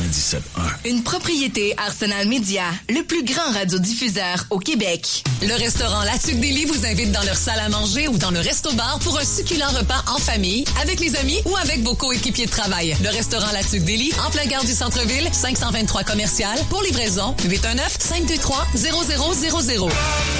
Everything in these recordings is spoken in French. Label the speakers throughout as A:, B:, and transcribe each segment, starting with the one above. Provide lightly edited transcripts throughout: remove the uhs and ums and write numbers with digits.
A: 97.1.
B: Une propriété Arsenal Média, le plus grand radiodiffuseur au Québec.
C: Le restaurant La Tuque d'Élie vous invite dans leur salle à manger ou dans le resto-bar pour un succulent repas en famille, avec les amis ou avec vos coéquipiers de travail. Le restaurant La Tuque d'Élie, en plein gare du centre-ville, 523 commercial. Pour livraison, 819-523-0000.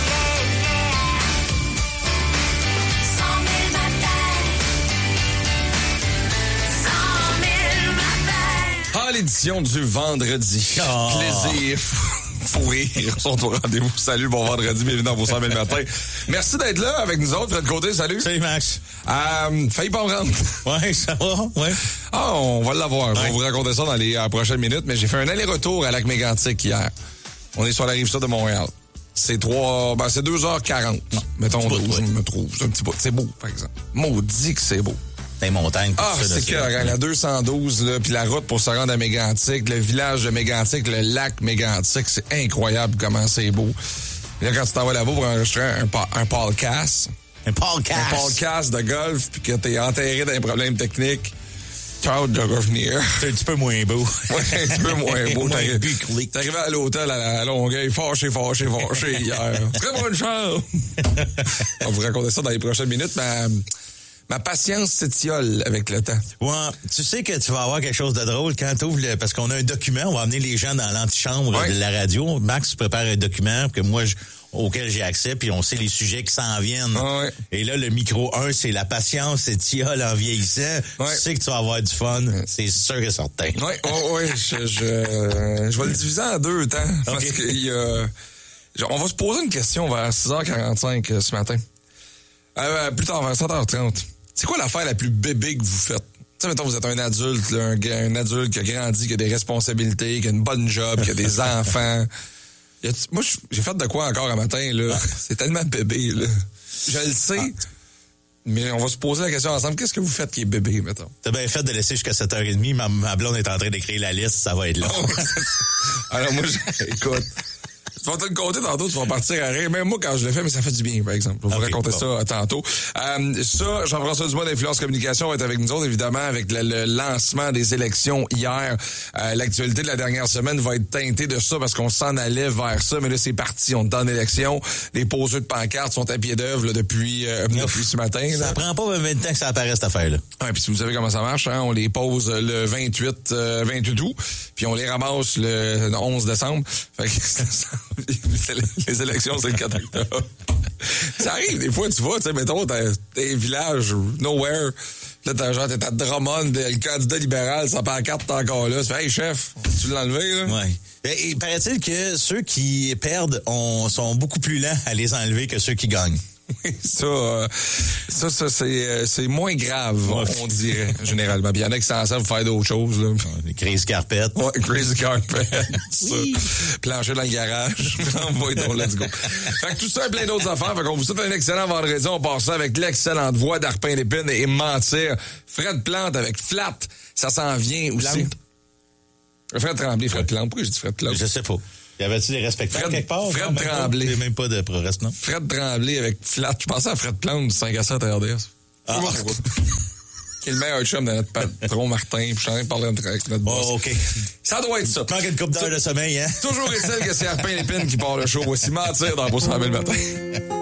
D: Ah, l'édition du vendredi. Plaisir, fou rire sont au rendez-vous. Salut, bon vendredi, bienvenue dans vos 100 000 matins. Merci d'être là avec nous autres. Fred Côté, salut.
E: Salut, Max.
D: Failli pas me rendre.
E: Ouais, ça va, ouais.
D: Ah, on va l'avoir. Je vais
E: Ouais.
D: vous raconter ça dans les prochaines minutes, mais j'ai fait un aller-retour à Lac-Mégantic hier. On est sur la rive sud de Montréal. C'est 2h40. Mettons,
E: bout,
D: je
E: ouais.
D: me trouve. C'est un petit bout. C'est beau, par exemple. Maudit que c'est beau.
E: Les montagnes, tout
D: Ah,
E: ça.
D: c'est que la 212, là, puis la route pour se rendre à Mégantic, le village de Mégantic, le lac Mégantic, c'est incroyable comment c'est beau. Et là, quand tu t'en vas là-bas pour enregistrer un podcast,
E: Un podcast.
D: un podcast de golf, puis que t'es enterré dans les problèmes techniques, t'as hâte de revenir.
E: C'est un petit peu moins beau.
D: Ouais, un petit peu moins beau.
E: Moins bucolique.
D: T'es arrivé à l'hôtel à Longueuil, fâché hier. Très bonne chance. On va vous raconter ça dans les prochaines minutes, mais ma patience s'étiole avec le temps.
E: Ouais, tu sais que tu vas avoir quelque chose de drôle quand tu ouvres parce qu'on a un document, on va amener les gens dans l'antichambre
D: Ouais.
E: de la radio. Max prépare un document que moi auquel j'ai accès, puis on sait les sujets qui s'en viennent.
D: Ouais.
E: Et là, le micro 1, c'est la patience s'étiole en vieillissant.
D: Ouais.
E: Tu sais que tu vas avoir du fun, c'est sûr et certain.
D: Oui, je vais le diviser en deux temps. Parce
E: Ok.
D: on va se poser une question vers 6h45 ce matin. Plus tard, vers 7h30. C'est quoi l'affaire la plus bébé que vous faites? Tu sais, mettons, vous êtes un adulte, là, un adulte qui a grandi, qui a des responsabilités, qui a une bonne job, qui a des enfants. Moi, j'ai fait de quoi encore un matin, là? C'est tellement bébé, là. Je le sais. Mais on va se poser la question ensemble. Qu'est-ce que vous faites qui est bébé, mettons?
E: T'as bien fait de laisser jusqu'à 7h30. Ma blonde est en train d'écrire la liste, ça va être long.
D: Alors moi, écoute, tu vas te le compter tantôt, tu vas partir à rire. Même moi, quand je le fais, mais ça fait du bien, par exemple. Je vais vous raconter ça tantôt. Ça, Jean-François Dubois d'Influence Communication va être avec nous autres, évidemment, avec le lancement des élections hier. L'actualité de la dernière semaine va être teintée de ça parce qu'on s'en allait vers ça, mais là, c'est parti. On est en élection. Les poseurs de pancartes sont à pied d'œuvre là, depuis ce matin. Là.
E: Ça prend pas 20 temps que ça apparaisse, cette affaire-là.
D: Ouais, puis si vous savez comment ça marche, hein, on les pose le 28 août, puis on les ramasse le 11 décembre. Fait que les élections, c'est le 4 octobre. Ça arrive des fois, tu vois, tu sais, mettons, t'es un village, nowhere, là, t'es à Drummond, le candidat libéral, sa pancarte, t'es encore là. Tu fais, hey, chef, tu l'as enlevé, là?
E: Ouais. Et paraît-il que ceux qui perdent sont beaucoup plus lents à les enlever que ceux qui gagnent.
D: Oui, ça c'est moins grave, on dirait, généralement. Puis il y en a qui s'en servent pour faire d'autres choses, là.
E: Les crises carpettes.
D: Ouais, crazy carpet. Oui. Plancher dans le garage. Envoie donc, let's go. Fait que tout ça et plein d'autres affaires. Fait qu'on vous souhaite un excellent vendredi. On part ça avec l'excellente voix d'Arpin Lépine et Mentir. Fred Plante avec Flat. Ça s'en vient aussi. Fred Tremblay, Fred Plante. Pourquoi j'ai dit Fred Plante?
E: Je sais pas. Y avait-tu des respectables quelque part?
D: Fred Tremblay.
E: Il n'y a même pas de progrès, non?
D: Fred Tremblay avec Flat. Je pensais à Fred Plante du 5 à 7 RDS.
E: Ah.
D: Qui est le meilleur chum de notre patron Martin. Puis je suis en train de parler avec notre boss.
E: Oh, OK.
D: Ça doit être ça.
E: Manque une coupe d'heure de sommeil, hein?
D: Toujours est-il que c'est Arpin Lépine qui part le show. Voici Mentir dans Vos 100 000 matins.